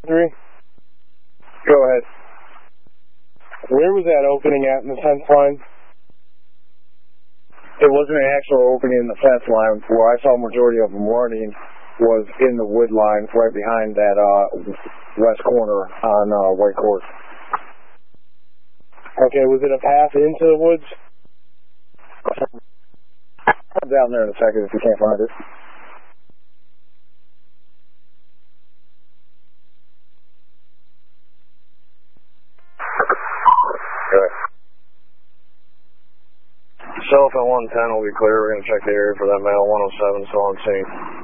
3? Go ahead. Where was that opening at in the fence line? It wasn't an actual opening in the fence line. Where I saw a majority of them running was in the wood line right behind that west corner on White Court. Okay, was it a path into the woods? I'm down there in a second if you can't find it. Cell phone 110 will be clear. We're going to check the area for that male 107 still on scene.